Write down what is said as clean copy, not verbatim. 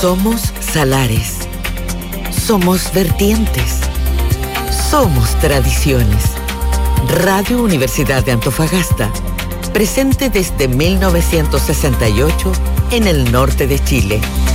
Somos salares. Somos vertientes. Somos tradiciones. Radio Universidad de Antofagasta, presente desde 1968 en el norte de Chile.